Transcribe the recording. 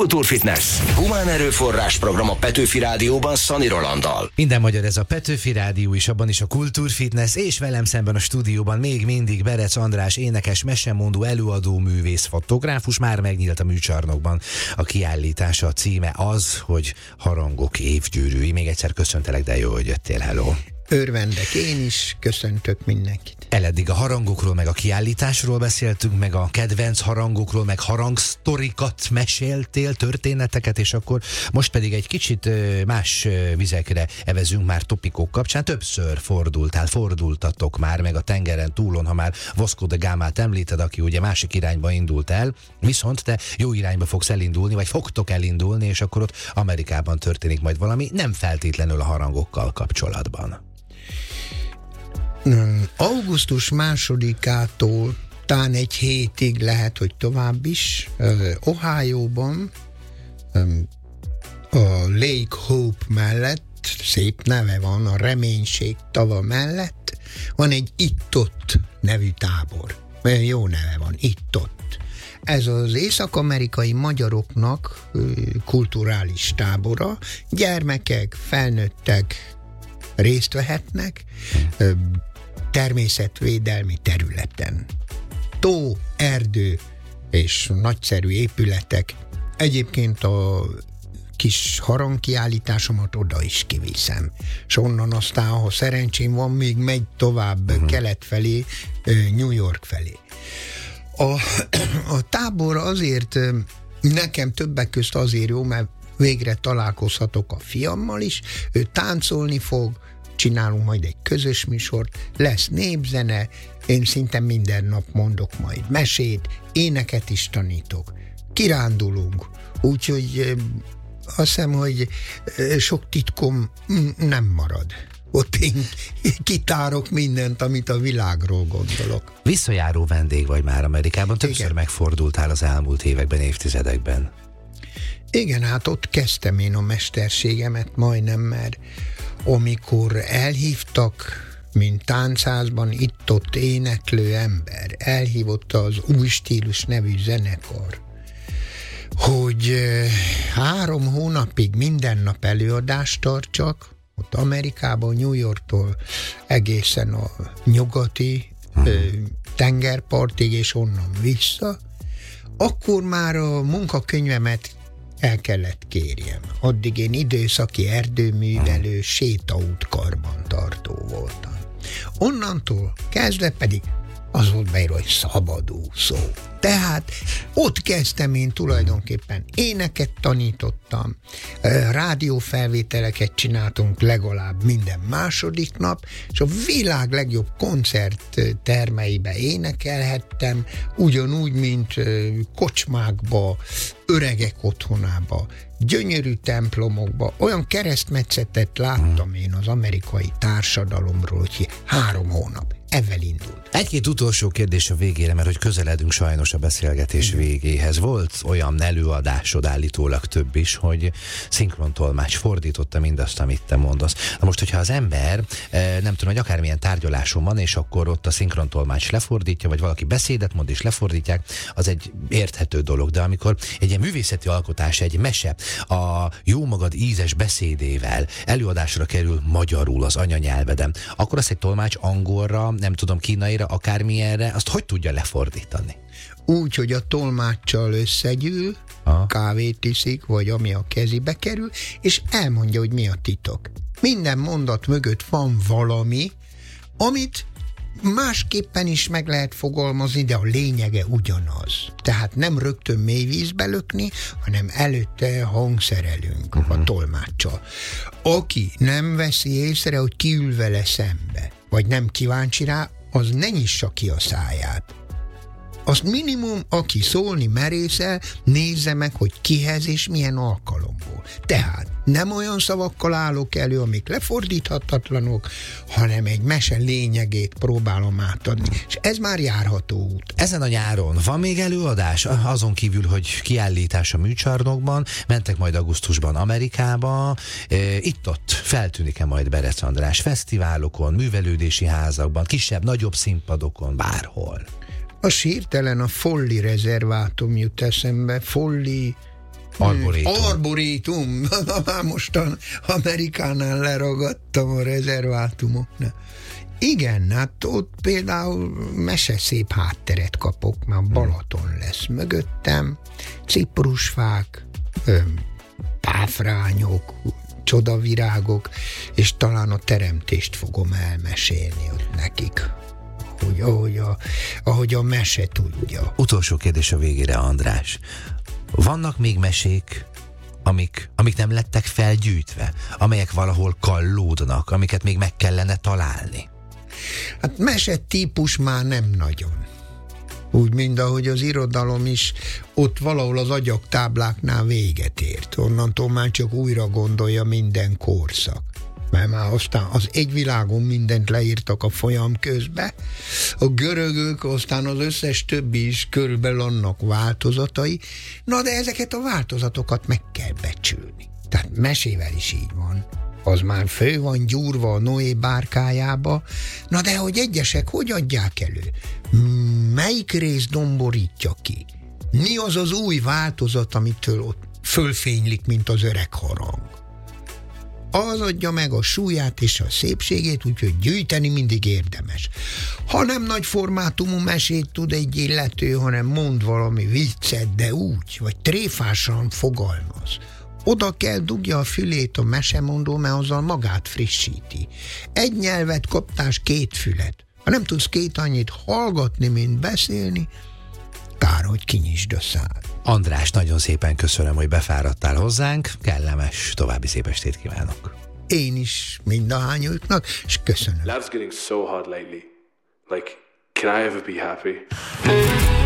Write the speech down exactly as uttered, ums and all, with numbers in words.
Kultúrfitness. Humán erőforrás program a Petőfi Rádióban Szani Rolanddal. Minden magyar, ez a Petőfi Rádió is, abban is a Kultúrfitness, és velem szemben a stúdióban még mindig Berec András, énekes, mesemondó, előadó, művész, fotográfus. Már megnyílt a műcsarnokban a kiállítása, a címe az, hogy Harangok évgyűrűi. Még egyszer köszöntelek, de jó, hogy jöttél, hello. Örvendek én is, köszöntök mindenkit. Eleddig a harangokról, meg a kiállításról beszéltünk, meg a kedvenc harangokról, meg harangsztorikat meséltél, történeteket, és akkor most pedig egy kicsit más vizekre evezünk már topikok kapcsán. Többször fordultál, fordultatok már, meg a tengeren túlon, ha már Vasco da Gamát említed, aki ugye másik irányba indult el, viszont te jó irányba fogsz elindulni, vagy fogtok elindulni, és akkor ott Amerikában történik majd valami, nem feltétlenül a harangokkal kapcsolatban. Augusztus másodikától tán egy hétig, lehet, hogy tovább is, uh, Ohioban, um, a Lake Hope mellett, szép neve van, a Reménység tava mellett, van egy Itt-Ott nevű tábor. Jó neve van, Itt-Ott. Ez az észak-amerikai magyaroknak uh, kulturális tábora, gyermekek, felnőttek részt vehetnek, uh, természetvédelmi területen. Tó, erdő és nagyszerű épületek. Egyébként a kis harangkiállításomat oda is kiviszem. És onnan aztán, ha szerencsém van, még megy tovább uh-huh. kelet felé, New York felé. A, a tábor azért nekem többek közt azért jó, mert végre találkozhatok a fiammal is, ő táncolni fog, csinálunk majd egy közös műsort, lesz népzene, én szinte minden nap mondok majd mesét, éneket is tanítok, kirándulunk, úgyhogy azt hiszem, hogy sok titkom nem marad. Ott én kitárok mindent, amit a világról gondolok. Visszajáró vendég vagy már Amerikában, többször Igen. megfordultál az elmúlt években, évtizedekben. Igen, hát ott kezdtem én a mesterségemet majdnem, mert amikor elhívtak, mint táncházban itt-ott éneklő ember, elhívott az Új Stílus nevű zenekar, hogy három hónapig minden nap előadást tartsak, ott Amerikában, New Yorktól egészen a nyugati hmm. tengerpartig, és onnan vissza, akkor már a munkakönyvemet el kellett kérjem. Addig én időszaki erdőművelő, sétaút karbantartó voltam. Onnantól kezdve pedig az volt beírva, hogy szabadúszó. Tehát ott kezdtem én tulajdonképpen. Éneket tanítottam, rádiófelvételeket csináltunk legalább minden második nap, és a világ legjobb koncerttermeibe énekelhettem, ugyanúgy, mint kocsmákba, öregek otthonába, gyönyörű templomokba. Olyan keresztmetszetet láttam én az amerikai társadalomról, hogy három hónap. Ezzel indult. Egy-két utolsó kérdés a végére, mert hogy közeledünk sajnos a beszélgetés Igen. végéhez. Volt olyan előadásod, állítólag több is, hogy szinkrontolmács fordította mindazt, amit te mondasz. Na most, hogyha az ember, nem tudom, hogy akármilyen tárgyaláson van, és akkor ott a szinkrontolmács lefordítja, vagy valaki beszédet mond és lefordítják, az egy érthető dolog. De amikor egy ilyen művészeti alkotás, egy mese a jó magad ízes beszédével előadásra kerül magyarul az anyanyelveden, akkor azt egy tolmács angolra, nem tudom, kínaira, akármilyenre, azt hogy tudja lefordítani? Úgy, hogy a tolmáccsal összegyűl, Aha. kávét iszik, vagy ami a kezébe kerül, és elmondja, hogy mi a titok. Minden mondat mögött van valami, amit másképpen is meg lehet fogalmazni, de a lényege ugyanaz. Tehát nem rögtön mély vízbe lökni, hanem előtte hangszerelünk uh-huh. a tolmáccsal. Aki nem veszi észre, hogy kiül vele szembe, vagy nem kíváncsi rá, az ne nyissa ki a száját. Azt minimum, aki szólni merészel, nézze meg, hogy kihez és milyen alkalomból. Tehát nem olyan szavakkal állok elő, amik lefordíthatatlanok, hanem egy mese lényegét próbálom átadni. És ez már járható út. Ezen a nyáron van még előadás? Azon kívül, hogy kiállítás a műcsarnokban, mentek majd augusztusban Amerikába, itt-ott feltűnik-e majd Berec András fesztiválokon, művelődési házakban, kisebb, nagyobb színpadokon, bárhol? A hirtelen a Folli rezervátum jut eszembe. Folli Arborétum. Hmm, arborétum. Mostan Amerikánál leragadtam a rezervátumoknál. Igen, hát ott például meseszép hátteret kapok, mert Balaton lesz mögöttem, ciprusfák, páfrányok, csodavirágok, és talán a teremtést fogom elmesélni ott nekik, hogy ahogy a, ahogy a mese tudja. Utolsó kérdés a végére, András. Vannak még mesék, amik, amik nem lettek felgyűjtve, amelyek valahol kallódnak, amiket még meg kellene találni? Hát mese típus már nem nagyon. Úgy, mint ahogy az irodalom is ott valahol az agyaktábláknál véget ért. Onnantól már csak újra gondolja minden korszak. Mert már aztán az égvilágon mindent leírtak a folyam közbe. A görögök, aztán az összes többi is körülbelül annak változatai. Na de ezeket a változatokat meg kell becsülni. Tehát mesével is így van. Az már fő van gyúrva a Noé bárkájába. Na de hogy egyesek hogy adják elő? Melyik rész domborítja ki? Mi az az új változat, amitől ott fölfénylik, mint az öreg harang? Az adja meg a súlyát és a szépségét, úgyhogy gyűjteni mindig érdemes. Ha nem nagy formátumú mesét tud egy illető, hanem mond valami viccet, de úgy, vagy tréfásan fogalmaz, oda kell dugja a fülét a mesemondó, mert azzal magát frissíti. Egy nyelvet kaptás, két fület. Ha nem tudsz két annyit hallgatni, mint beszélni, kár, hogy kinyisd a szád. András, nagyon szépen köszönöm, hogy befáradtál hozzánk. Kellemes, további szép estét kívánok. Én is mindahányuknak, és köszönöm. Life's getting so hard lately. Like, can I ever be happy?